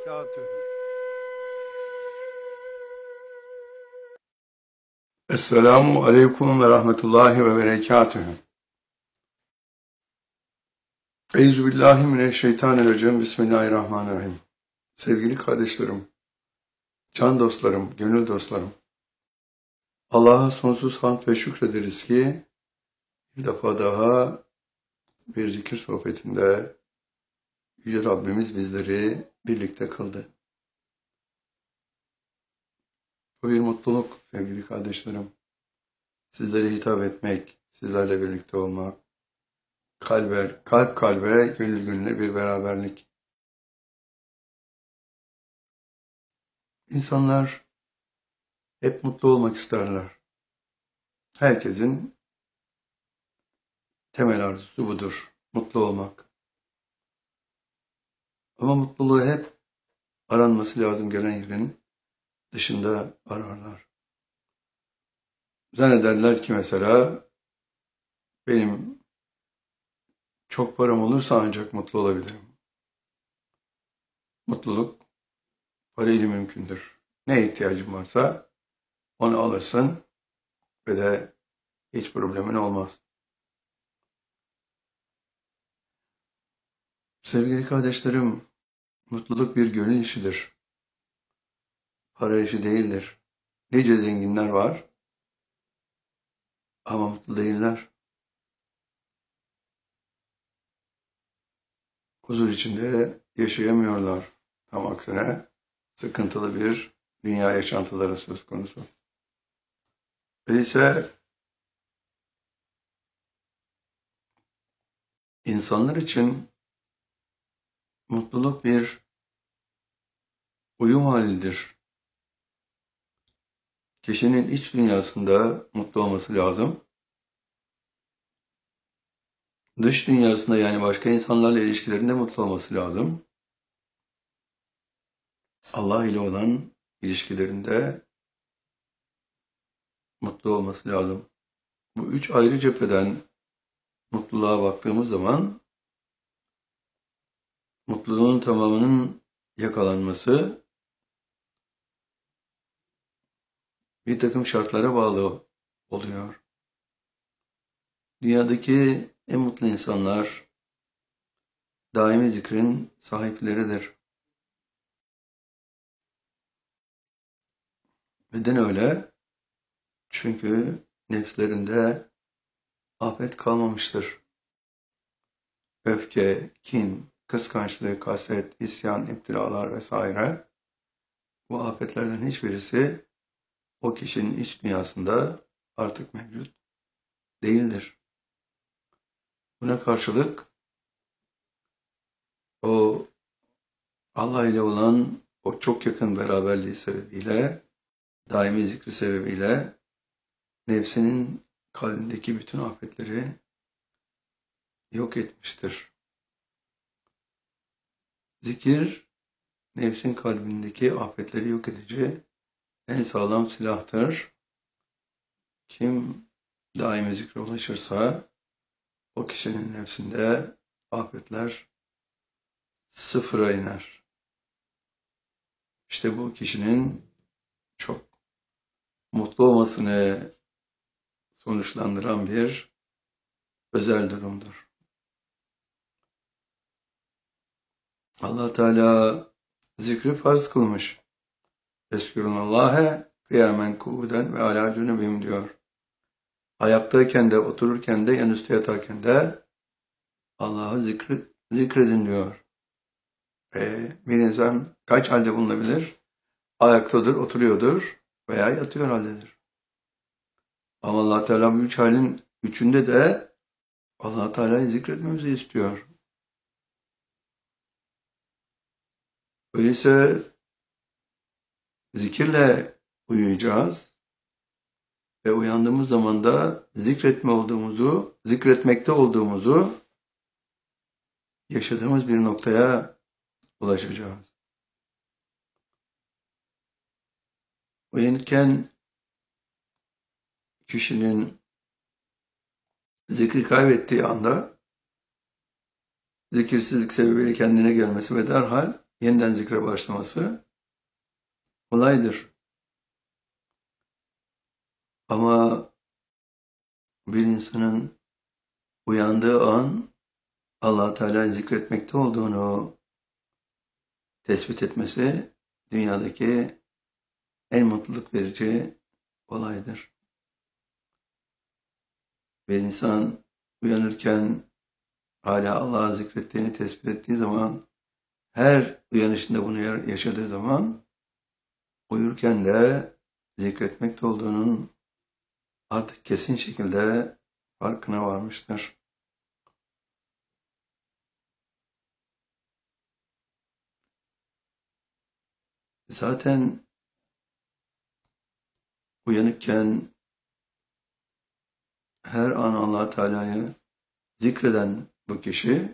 وبركاته. Esselamu Aleyküm ve Rahmetullahi ve Berekatühü. Euzubillahimineşşeytanirracim. Bismillahirrahmanirrahim. Sevgili kardeşlerim, can dostlarım, gönül dostlarım, Allah'a sonsuz hamd ve şükrederiz ki bir defa daha bir zikir sohbetinde Yüce Rabbimiz bizleri birlikte kıldı. Bu bir mutluluk sevgili kardeşlerim. Sizlere hitap etmek, sizlerle birlikte olmak, kalp kalbe, gönül gönüle bir beraberlik. İnsanlar hep mutlu olmak isterler. Herkesin temel arzusu budur, mutlu olmak. Ama mutluluğu hep aranması lazım gelen yerin dışında ararlar. Zannederler ki mesela benim çok param olursa ancak mutlu olabilirim. Mutluluk parayla mümkündür. Ne ihtiyacın varsa onu alırsın ve de hiç problemin olmaz. Sevgili kardeşlerim, mutluluk bir gönül işidir. Para işi değildir. Nice zenginler var ama mutlu değiller. Huzur içinde yaşayamıyorlar. Tam aksine sıkıntılı bir dünya yaşantıları söz konusu. Öyleyse insanlar için mutluluk bir uyum halidir. Kişinin iç dünyasında mutlu olması lazım. Dış dünyasında yani başka insanlarla ilişkilerinde mutlu olması lazım. Allah ile olan ilişkilerinde mutlu olması lazım. Bu üç ayrı cepheden mutluluğa baktığımız zaman mutluluğun tamamının yakalanması bir takım şartlara bağlı oluyor. Dünyadaki en mutlu insanlar daimi zikrin sahipleridir. Neden öyle? Çünkü nefslerinde afet kalmamıştır. Öfke, kin, kıskançlık, haset, isyan, iptiralar vesaire bu afetlerden hiçbirisi o kişinin iç dünyasında artık mevcut değildir. Buna karşılık o Allah ile olan o çok yakın beraberliği sebebiyle, daimi zikri sebebiyle nefsinin kalbindeki bütün afetleri yok etmiştir. Zikir, nefsin kalbindeki afetleri yok edici en sağlam silahtır. Kim daimi zikre ulaşırsa o kişinin nefsinde afetler sıfıra iner. İşte bu kişinin çok mutlu olmasını sonuçlandıran bir özel durumdur. Allah Teala zikri farz kılmış. Eskurunallâhe kıyamen kûden ve alâ cünubihim diyor. Ayaktayken de, otururken de, yanüstü yatarken de Allah'ı zikredin diyor. Bir insan kaç halde bulunabilir? Ayaktadır, oturuyordur veya yatıyor haldedir. Ama Allah Teala bu üç halin üçünde de Allah Teala'yı zikretmemizi istiyor. Öyleyse zikirle uyuyacağız ve uyandığımız zaman da zikretmekte olduğumuzu yaşadığımız bir noktaya ulaşacağız. Uyanırken kişinin zikri kaybettiği anda zikirsizlik sebebiyle kendine gelmesi ve derhal yeniden zikre başlaması kolaydır. Ama bir insanın uyandığı an Allah Teala'yı zikretmekte olduğunu tespit etmesi dünyadaki en mutluluk verici olaydır. Bir insan uyanırken hala Allah'ı zikrettiğini tespit ettiği zaman, her uyanışında bunu yaşadığı zaman, uyurken de zikretmekte olduğunun artık kesin şekilde farkına varmıştır. Zaten uyanıkken her an Allah Teala'yı zikreden bu kişi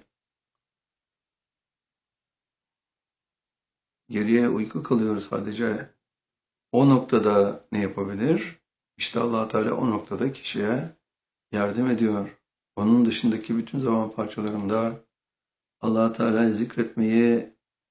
geriye uyku kalıyor sadece. O noktada ne yapabilir? İşte Allah Teala o noktada kişiye yardım ediyor. Onun dışındaki bütün zaman parçalarında Allah Teala'yı zikretmeyi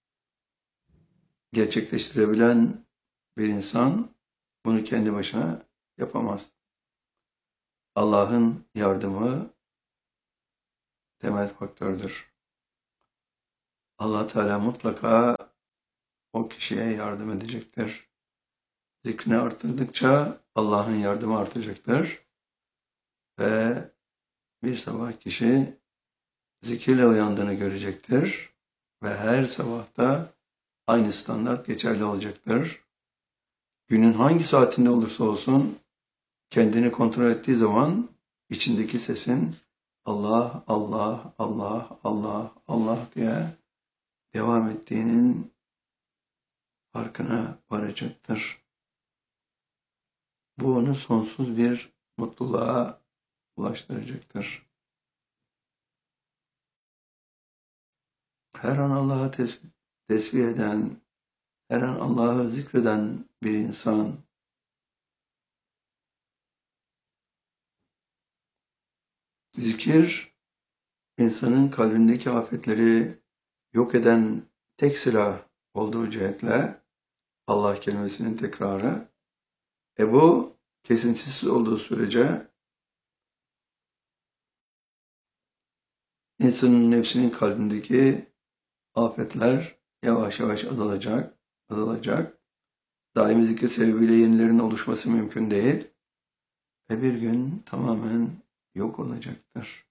gerçekleştirebilen bir insan bunu kendi başına yapamaz. Allah'ın yardımı temel faktördür. Allah Teala mutlaka o kişiye yardım edecektir. Zikrini arttırdıkça Allah'ın yardımı artacaktır. Ve bir sabah kişi zikirle uyandığını görecektir. Ve her sabahta aynı standart geçerli olacaktır. Günün hangi saatinde olursa olsun kendini kontrol ettiği zaman içindeki sesin Allah, Allah, Allah, Allah, Allah diye devam ettiğinin farkına varacaktır. Bu onu sonsuz bir mutluluğa ulaştıracaktır. Her an Allah'ı tesbih eden, her an Allah'ı zikreden bir insan, zikir, insanın kalbindeki afetleri yok eden tek silah olduğu cihetle Allah kelimesinin tekrarı. Bu kesintisiz olduğu sürece insanın nefsinin kalbindeki afetler yavaş yavaş azalacak. Daimi zikir sebebiyle yenilerinin oluşması mümkün değil ve bir gün tamamen yok olacaktır.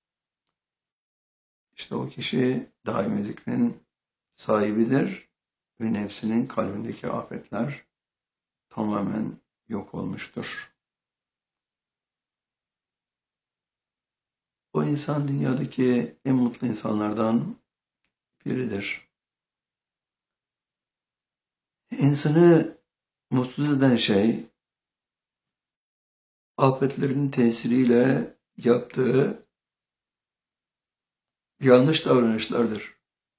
İşte o kişi daimi zikrin sahibidir ve nefsinin kalbindeki afetler tamamen yok olmuştur. O insan dünyadaki en mutlu insanlardan biridir. İnsanı mutsuz eden şey, afetlerin tesiriyle yaptığı yanlış davranışlardır.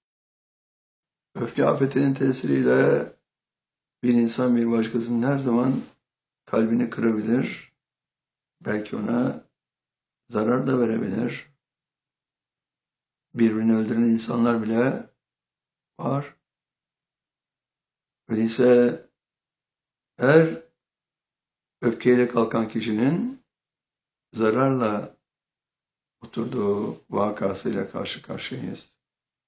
Öfke afetinin tesiriyle bir insan bir başkasının her zaman kalbini kırabilir, belki ona zarar da verebilir. Birbirini öldüren insanlar bile var. Öyleyse her öfkeyle kalkan kişinin zararla oturduğu vakasıyla karşı karşıyayız.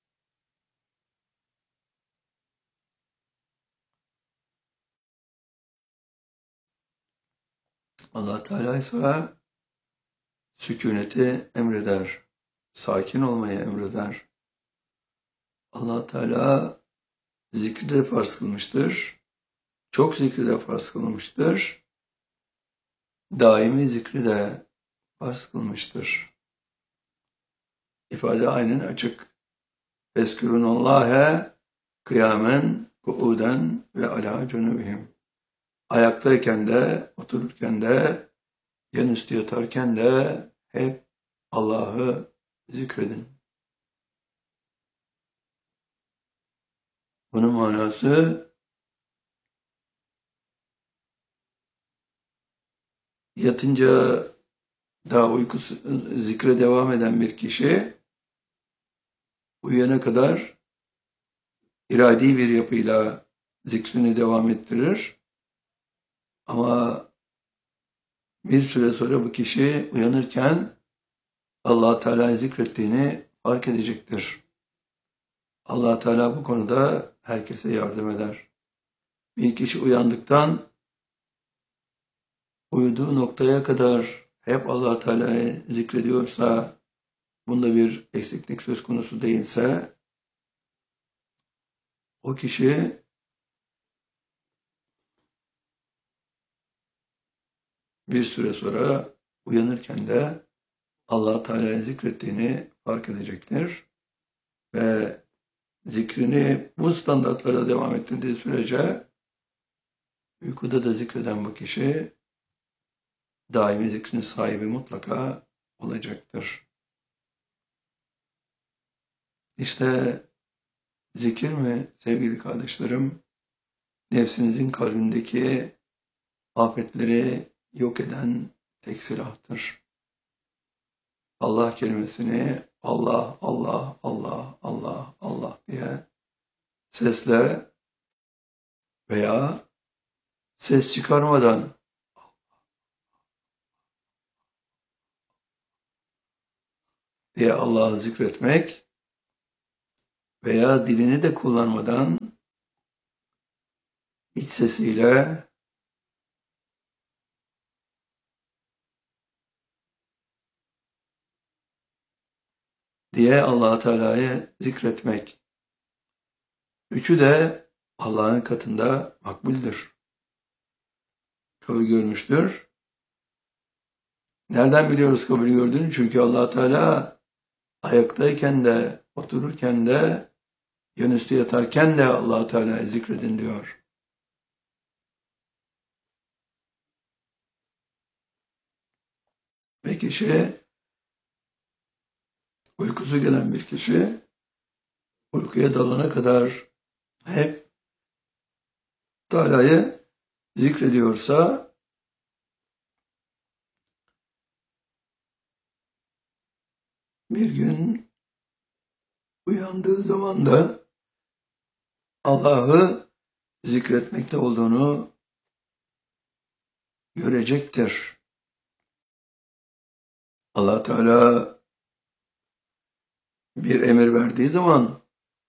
Allah Teala ise sükuneti emreder, sakin olmayı emreder. Allah Teala zikri de farz kılmıştır, çok zikri de farz kılmıştır, daimi zikri de farz kılmıştır. İfade aynen açık. Eskürünullâhe kıyamen, kuuden ve alâ cunubihim. Ayaktayken de, otururken de, yanüstü yatarken de hep Allah'ı zikredin. Bunun manası yatınca daha uykusu zikre devam eden bir kişi uyuyana kadar iradi bir yapıyla zikrini devam ettirir. Ama bir süre sonra bu kişi uyanırken Allah Teala'yı zikrettiğini fark edecektir. Allah Teala bu konuda herkese yardım eder. Bir kişi uyandıktan uyuduğu noktaya kadar hep Allah Teala'yı zikrediyorsa, bunda bir eksiklik söz konusu değilse, o kişi bir süre sonra uyanırken de Allah Teala'yı zikrettiğini fark edecektir ve zikrini bu standartlara devam ettirdiği sürece uykuda da zikreden bu kişi daimi zikrin sahibi mutlaka olacaktır. İşte zikir mi sevgili kardeşlerim? Nefsinizin kalbindeki afetleri yok eden tek silahtır. Allah kelimesini Allah, Allah, Allah, Allah, Allah diye sesle veya ses çıkarmadan diye Allah'ı zikretmek veya dilini de kullanmadan iç sesiyle diye Allah Teala'yı zikretmek. Üçü de Allah'ın katında makbuldür. Kabul görmüştür. Nereden biliyoruz kabul gördüğünü? Çünkü Allah Teala ayaktayken de, otururken de, yanüstü yatarken de Allah Teala'yı zikredin diyor. Ve kişi, uykusu gelen bir kişi, uykuya dalana kadar hep Teala'yı zikrediyorsa, bir gün uyandığı zaman da Allah'ı zikretmekte olduğunu görecektir. Allah Teala bir emir verdiği zaman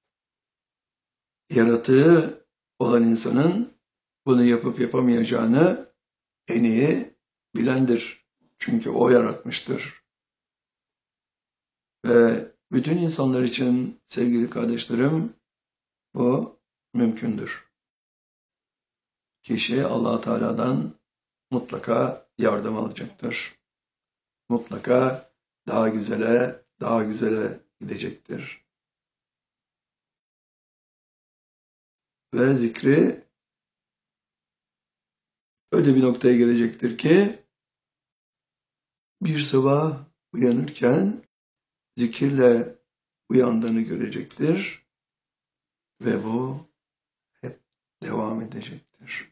yaratığı olan insanın bunu yapıp yapamayacağını en iyi bilendir. Çünkü o yaratmıştır. Ve bütün insanlar için sevgili kardeşlerim bu mümkündür. Kişi Allah Teala'dan mutlaka yardım alacaktır. Mutlaka daha güzele, daha güzele gidecektir. Ve zikri öyle bir noktaya gelecektir ki bir sabah uyanırken zikirle uyandığını görecektir ve bu hep devam edecektir.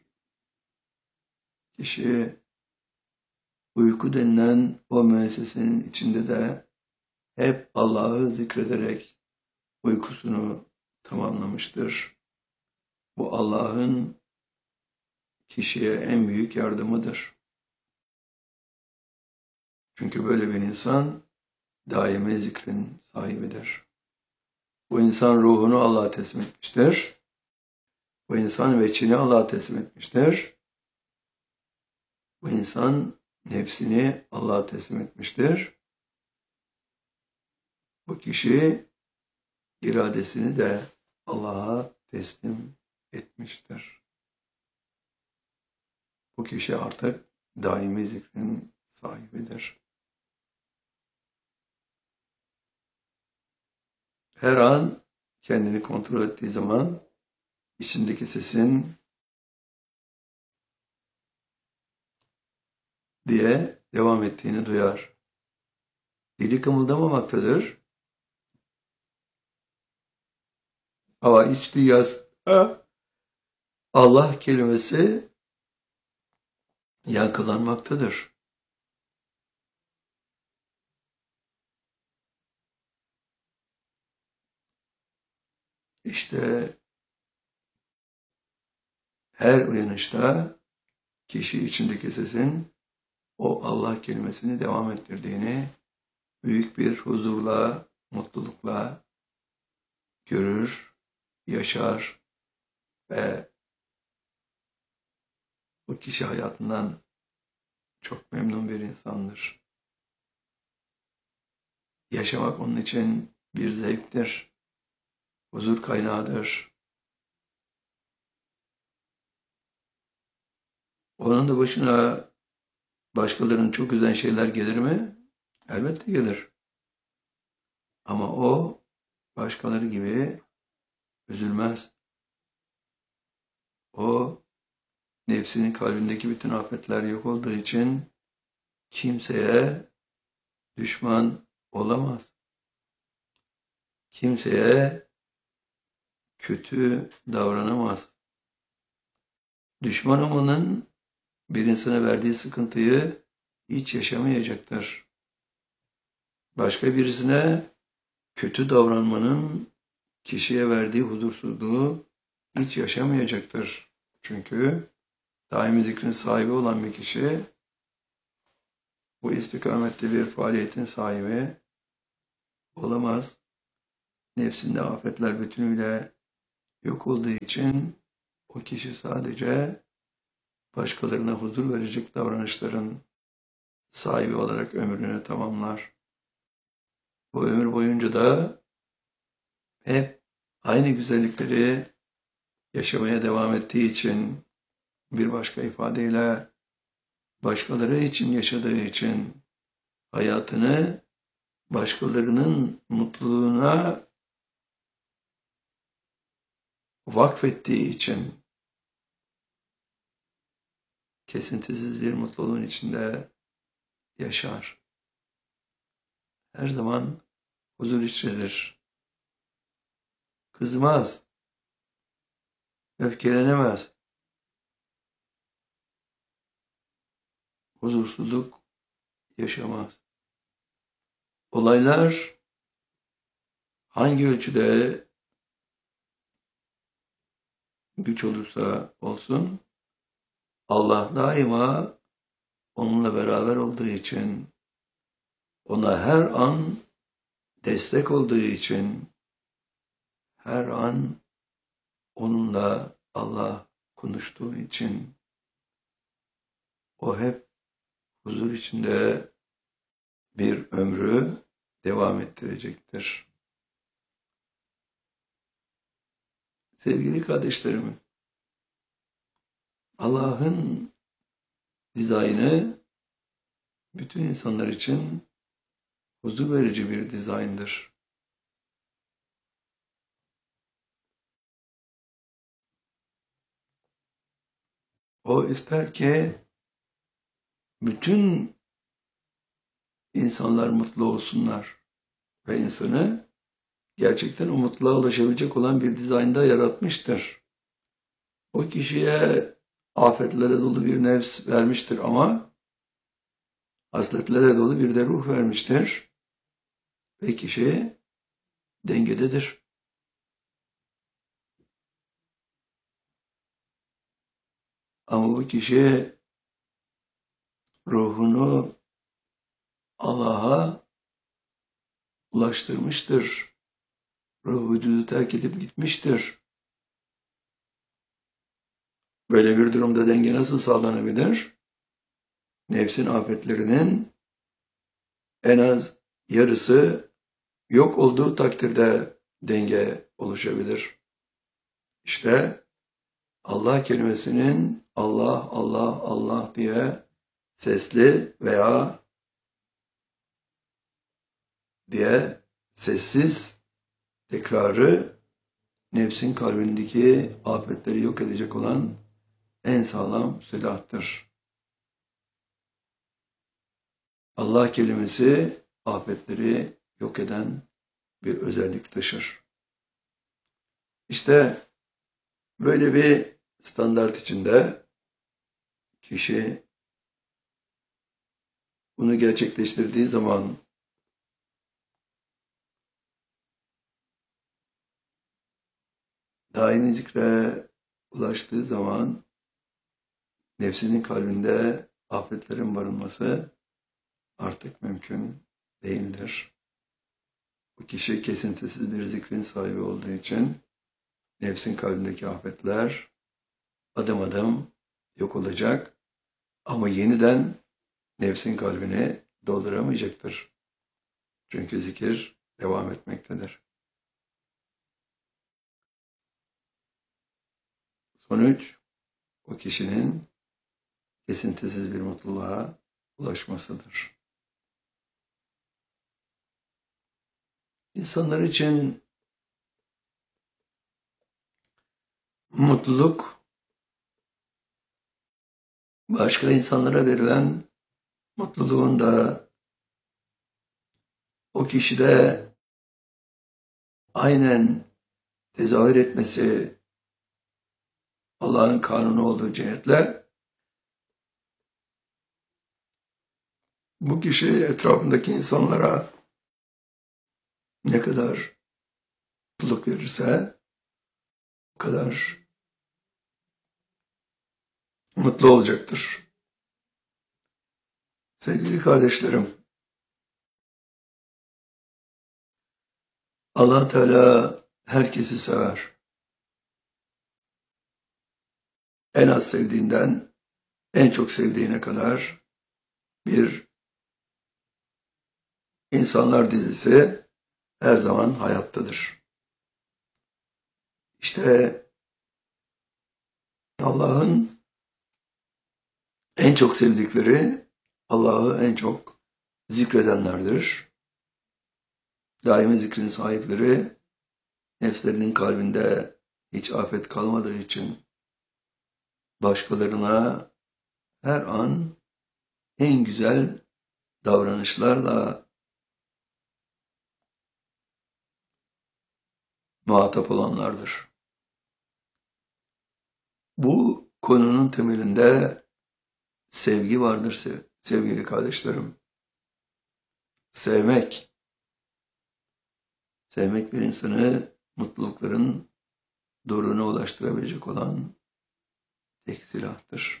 Kişi uyku denilen o müessesenin içinde de hep Allah'ı zikrederek uykusunu tamamlamıştır. Bu Allah'ın kişiye en büyük yardımıdır. Çünkü böyle bir insan daimi zikrin sahibidir. Bu insan ruhunu Allah'a teslim etmiştir. Bu insan veçini Allah'a teslim etmiştir. Bu insan nefsini Allah'a teslim etmiştir. Bu kişi iradesini de Allah'a teslim etmiştir. Bu kişi artık daimi zikrin sahibidir. Her an kendini kontrol ettiği zaman içindeki sesin diye devam ettiğini duyar. Dili kımıldamamaktadır. Ama iç dünyasında Allah kelimesi yankılanmaktadır. İşte her uyanışta kişi içindeki sesin o Allah kelimesini devam ettirdiğini büyük bir huzurla, mutlulukla görür, yaşar ve o kişi hayatından çok memnun bir insandır. Yaşamak onun için bir zevktir, huzur kaynağıdır. Onun da başına başkalarının çok üzen şeyler gelir mi? Elbette gelir. Ama o başkaları gibi üzülmez. O nefsinin kalbindeki bütün afetler yok olduğu için kimseye düşman olamaz. Kimseye kötü davranamaz. Düşman olmanın bir insana verdiği sıkıntıyı hiç yaşamayacaktır. Başka birisine kötü davranmanın kişiye verdiği huzursuzluğu hiç yaşamayacaktır. Çünkü daimi zikrin sahibi olan bir kişi bu istikamette bir faaliyetin sahibi olamaz. Nefsinde afetler bütünüyle yok olduğu için o kişi sadece başkalarına huzur verecek davranışların sahibi olarak ömrünü tamamlar. Bu ömür boyunca da hep aynı güzellikleri yaşamaya devam ettiği için, bir başka ifadeyle başkaları için yaşadığı için, hayatını başkalarının mutluluğuna vakfettiği için kesintisiz bir mutluluğun içinde yaşar. Her zaman huzur içindedir. Kızmaz, öfkelenemez. Huzursuzluk yaşamaz. Olaylar hangi ölçüde güç olursa olsun, Allah daima onunla beraber olduğu için, ona her an destek olduğu için, her an onunla Allah konuştuğu için, o hep huzur içinde bir ömrü devam ettirecektir. Sevgili kardeşlerim, Allah'ın dizaynı bütün insanlar için huzur verici bir dizayndır. O ister ki bütün insanlar mutlu olsunlar ve insanı gerçekten o mutluluğa ulaşabilecek olan bir dizaynda yaratmıştır. O kişiye afetlere dolu bir nefs vermiştir ama hasletlere dolu bir de ruh vermiştir. Ve kişi dengededir. Ama bu kişi ruhunu Allah'a ulaştırmıştır. Ruh vücudu terk edip gitmiştir. Böyle bir durumda denge nasıl sağlanabilir? Nefsin afetlerinin en az yarısı yok olduğu takdirde denge oluşabilir. İşte Allah kelimesinin Allah, Allah, Allah diye sesli veya diye sessiz tekrarı nefsin kalbindeki afetleri yok edecek olan en sağlam silahtır. Allah kelimesi afetleri yok eden bir özellik taşır. İşte böyle bir standart içinde kişi bunu gerçekleştirdiği zaman daimi zikre ulaştığı zaman nefsinin kalbinde afetlerin barınması artık mümkün değildir. Bu kişi kesintisiz bir zikrin sahibi olduğu için nefsin kalbindeki afetler adım adım yok olacak ama yeniden nefsin kalbini dolduramayacaktır. Çünkü zikir devam etmektedir. Sonuç, o kişinin kesintisiz bir mutluluğa ulaşmasıdır. İnsanlar için mutluluk, başka insanlara verilen mutluluğun da o kişide aynen tezahür etmesi Allah'ın kanunu olduğu cihetle bu kişi etrafındaki insanlara ne kadar mutluluk verirse o kadar mutlu olacaktır. Sevgili kardeşlerim, Allah Teala herkesi sever. En az sevdiğinden en çok sevdiğine kadar bir insanlar dizisi her zaman hayattadır. İşte Allah'ın en çok sevdikleri Allah'ı en çok zikredenlerdir. Daimi zikrin sahipleri nefslerinin kalbinde hiç afet kalmadığı için başkalarına her an en güzel davranışlarla muhatap olanlardır. Bu konunun temelinde sevgi vardır sevgili kardeşlerim. Sevmek bir insanı mutlulukların doruğuna ulaştırabilecek olan tek silahtır.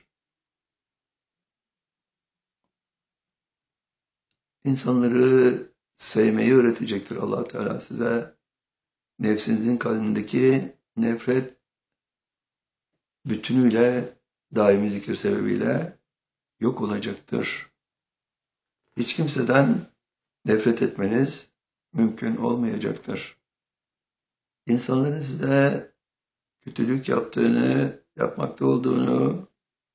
İnsanları sevmeyi öğretecektir Allah Teala size. Nefsinizin kalbindeki nefret bütünüyle daimi zikir sebebiyle yok olacaktır. Hiç kimseden nefret etmeniz mümkün olmayacaktır. İnsanların size kötülük yaptığını, yapmakta olduğunu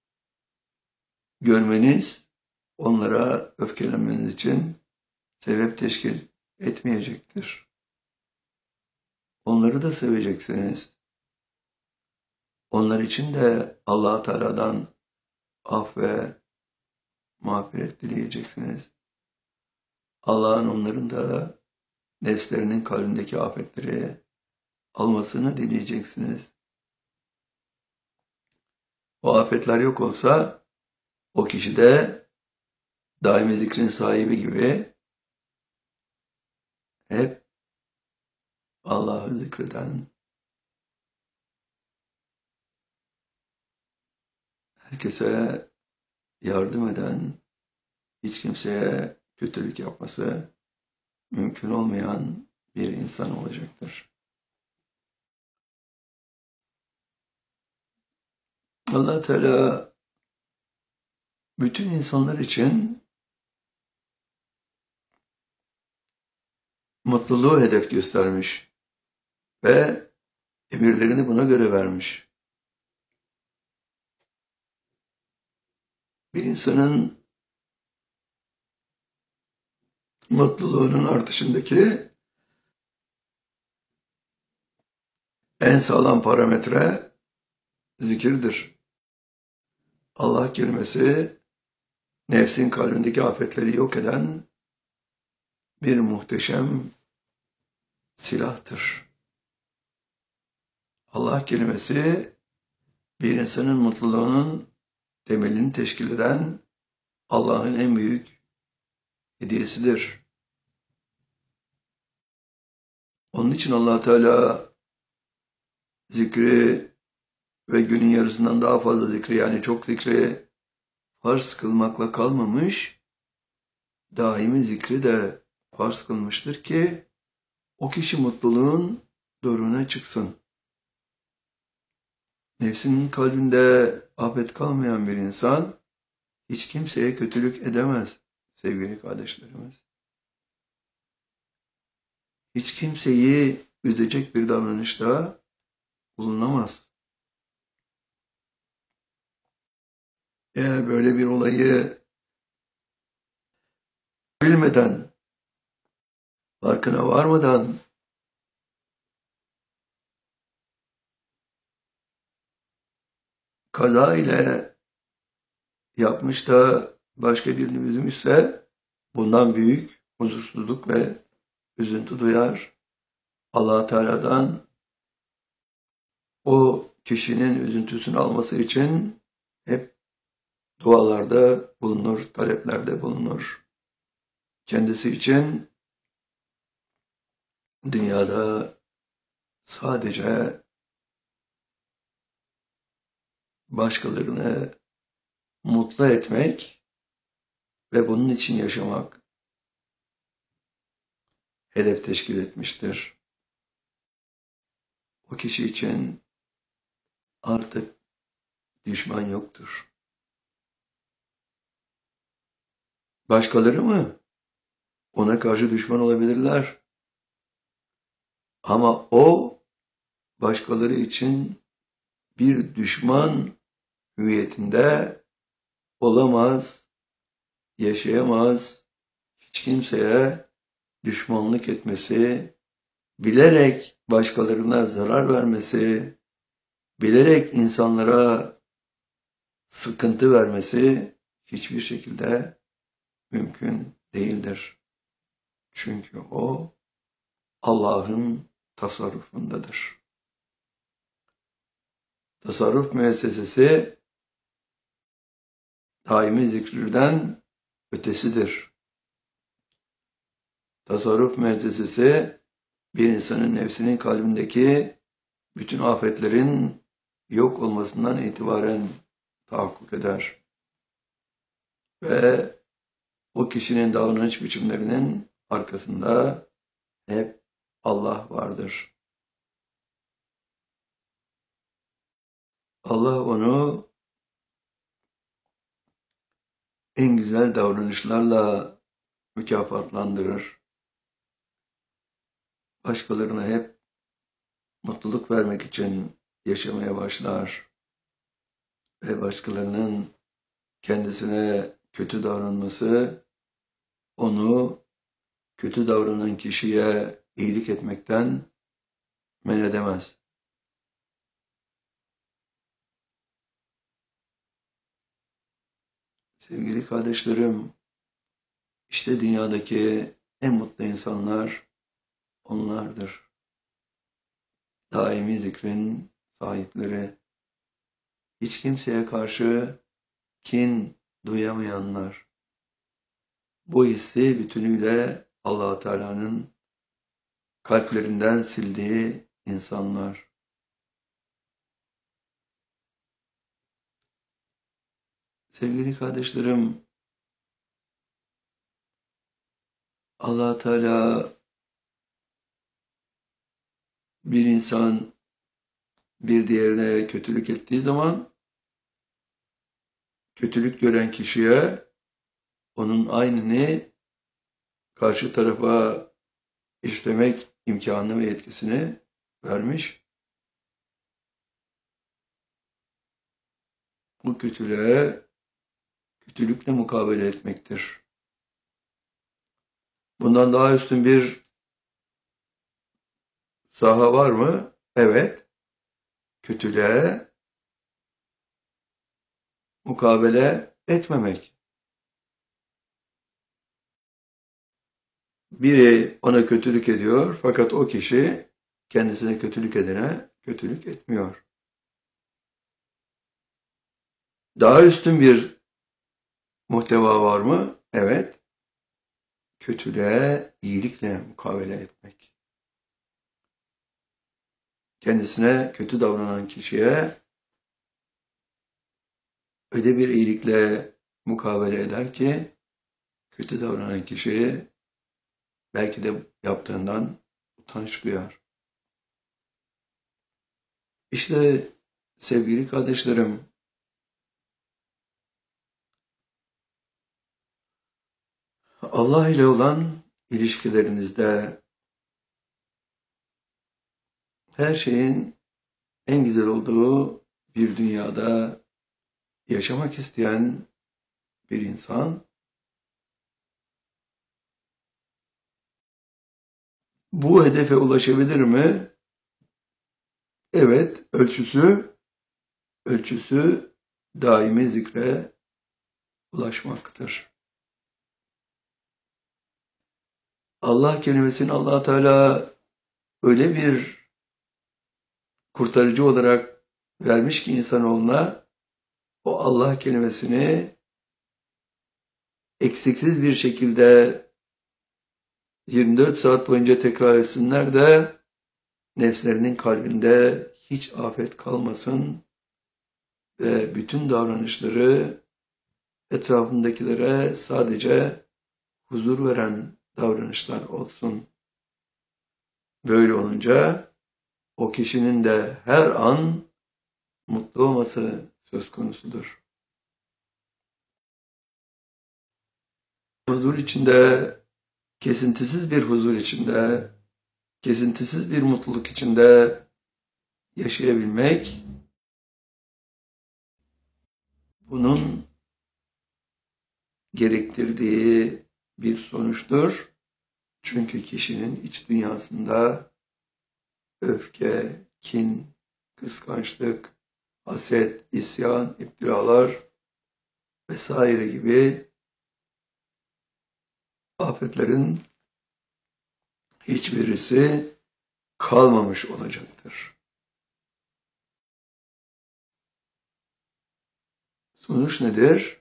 görmeniz onlara öfkelenmeniz için sebep teşkil etmeyecektir. Onları da seveceksiniz. Onlar için de Allah Teala'dan af ve mağfiret dileyeceksiniz. Allah'ın onların da nefslerinin kalbindeki afetleri almasını dileyeceksiniz. O afetler yok olsa o kişi de daimi zikrin sahibi gibi hep Allah'ı zikreden, herkese yardım eden, hiç kimseye kötülük yapması mümkün olmayan bir insan olacaktır. Allah Teala bütün insanlar için mutluluğu hedef göstermiş ve emirlerini buna göre vermiş. Bir insanın mutluluğunun artışındaki en sağlam parametre zikirdir. Allah kelimesi nefsin kalbindeki afetleri yok eden bir muhteşem silahtır. Allah kelimesi bir insanın mutluluğunun temelini teşkil eden Allah'ın en büyük hediyesidir. Onun için Allah Teala zikri ve günün yarısından daha fazla zikri, yani çok zikri farz kılmakla kalmamış, daimi zikri de farz kılmıştır ki o kişi mutluluğun doruğuna çıksın. Nefsinin kalbinde afet kalmayan bir insan hiç kimseye kötülük edemez sevgili kardeşlerimiz. Hiç kimseyi üzecek bir davranışta bulunamaz. Eğer böyle bir olayı bilmeden, farkına varmadan kaza ile yapmış da başka birini üzmüşse bundan büyük huzursuzluk ve üzüntü duyar. Allah Teala'dan o kişinin üzüntüsünü alması için hep dualarda bulunur, taleplerde bulunur. Kendisi için dünyada sadece başkalarını mutlu etmek ve bunun için yaşamak hedef teşkil etmiştir. O kişi için artık düşman yoktur. Başkaları mı? Ona karşı düşman olabilirler. Ama o başkaları için bir düşman hüviyetinde olamaz, yaşayamaz. Hiç kimseye düşmanlık etmesi, bilerek başkalarına zarar vermesi, bilerek insanlara sıkıntı vermesi hiçbir şekilde mümkün değildir. Çünkü o Allah'ın tasarrufundadır. Tasarruf müessesesi daimi zikirden ötesidir. Tasarruf müessesesi bir insanın nefsinin kalbindeki bütün afetlerin yok olmasından itibaren tahakkuk eder. Ve o kişinin davranış biçimlerinin arkasında hep Allah vardır. Allah onu en güzel davranışlarla mükafatlandırır. Başkalarına hep mutluluk vermek için yaşamaya başlar. Ve başkalarının kendisine kötü davranması onu kötü davranan kişiye iyilik etmekten men edemez. Sevgili kardeşlerim, işte dünyadaki en mutlu insanlar onlardır. Daimi zikrin sahipleri, hiç kimseye karşı kin duyamayanlar, bu hissi bütünüyle Allah Teala'nın kalplerinden sildiği insanlar. Sevgili kardeşlerim, Allah Teala bir insan bir diğerine kötülük ettiği zaman kötülük gören kişiye onun aynını karşı tarafa işlemek imkanı ve yetkisini vermiş. Bu kötülüğe kötülükle mukabele etmektir. Bundan daha üstün bir saha var mı? Evet. Kötülüğe mukabele etmemek. Biri ona kötülük ediyor fakat o kişi kendisine kötülük edene kötülük etmiyor. Daha üstün bir muhteva var mı? Evet. Kötülüğe iyilikle mukabele etmek. Kendisine kötü davranan kişiye öyle bir iyilikle mukabele eder ki kötü davranan kişi belki de yaptığından utanç duyar. İşte sevgili kardeşlerim, Allah ile olan ilişkilerinizde her şeyin en güzel olduğu bir dünyada yaşamak isteyen bir insan bu hedefe ulaşabilir mi? Evet, ölçüsü daimi zikre ulaşmaktır. Allah kelimesini Allah Teala öyle bir kurtarıcı olarak vermiş ki insanoğluna o Allah kelimesini eksiksiz bir şekilde 24 saat boyunca tekrar etsinler de nefslerinin kalbinde hiç afet kalmasın ve bütün davranışları etrafındakilere sadece huzur veren davranışlar olsun. Böyle olunca o kişinin de her an mutlu olması söz konusudur. Huzur içinde, kesintisiz bir huzur içinde, kesintisiz bir mutluluk içinde yaşayabilmek, bunun gerektirdiği bir sonuçtur. Çünkü kişinin iç dünyasında öfke, kin, kıskançlık, haset, isyan, iftiralar vesaire gibi afetlerin hiçbirisi kalmamış olacaktır. Sonuç nedir?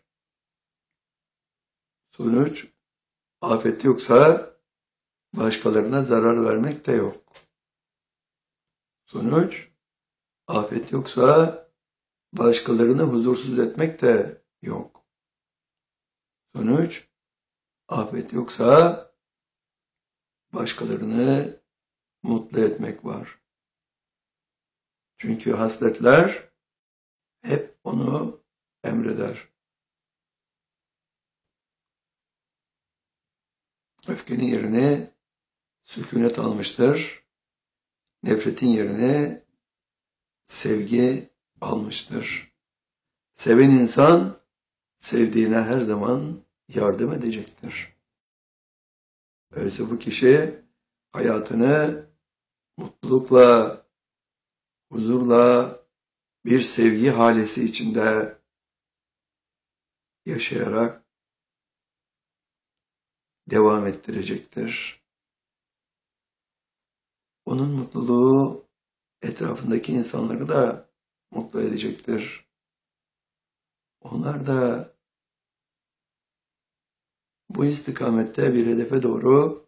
Sonuç, afet yoksa başkalarına zarar vermek de yok. Sonuç, afet yoksa başkalarını huzursuz etmek de yok. Sonuç, afet yoksa başkalarını mutlu etmek var. Çünkü hasletler hep onu emreder. Öfkenin yerine sükunet almıştır. Nefretin yerine sevgi almıştır. Seven insan sevdiğine her zaman yardım edecektir. Öyleyse bu kişi hayatını mutlulukla, huzurla, bir sevgi halesi içinde yaşayarak devam ettirecektir. Onun mutluluğu etrafındaki insanları da mutlu edecektir. Onlar da bu istikamette bir hedefe doğru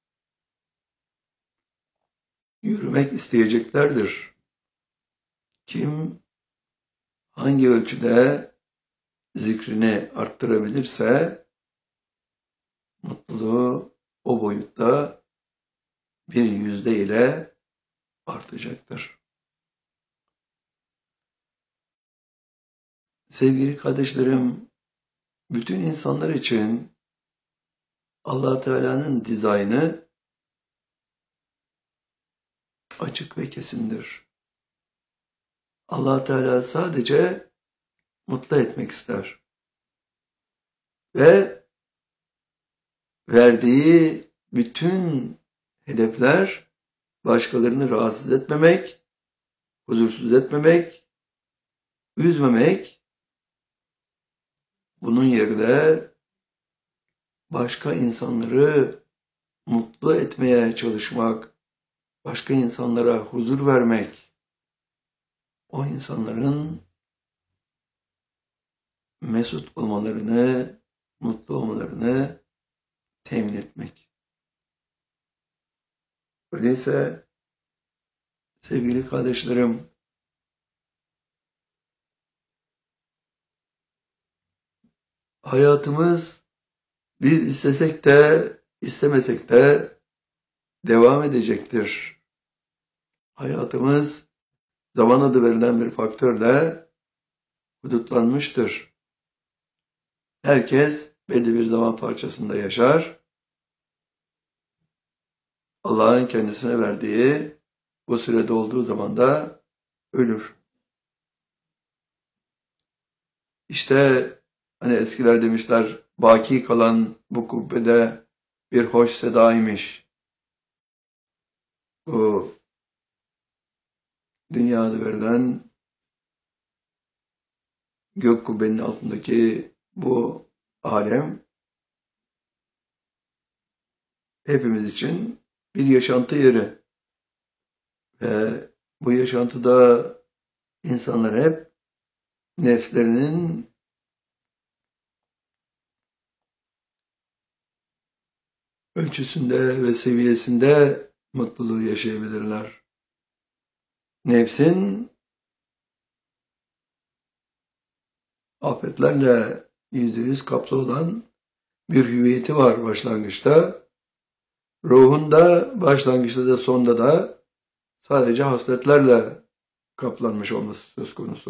yürümek isteyeceklerdir. Kim hangi ölçüde zikrini arttırabilirse mutluluğu o boyutta bir yüzde ile artacaktır. Sevgili kardeşlerim, bütün insanlar için Allah Teala'nın dizaynı açık ve kesindir. Allah Teala sadece mutlu etmek ister. Ve verdiği bütün hedefler başkalarını rahatsız etmemek, huzursuz etmemek, üzmemek, bunun yerine başka insanları mutlu etmeye çalışmak, başka insanlara huzur vermek, o insanların mesut olmalarını, mutlu olmalarını temin etmek. Öyleyse sevgili kardeşlerim, hayatımız biz istesek de istemesek de devam edecektir. Hayatımız zaman adı verilen bir faktörle hudutlanmıştır. Herkes belli bir zaman parçasında yaşar. Allah'ın kendisine verdiği bu sürede olduğu zaman da ölür. İşte hani eskiler demişler, baki kalan bu kubbede bir hoş sedaymış. Bu dünyada verilen gök kubbenin altındaki bu alem hepimiz için bir yaşantı yeri. Ve bu yaşantıda insanlar hep nefslerinin ölçüsünde ve seviyesinde mutluluğu yaşayabilirler. Nefsin afetlerle %100 kaplı olan bir hüviyeti var başlangıçta. Ruhun da başlangıçta da sonda da sadece hasletlerle kaplanmış olması söz konusu.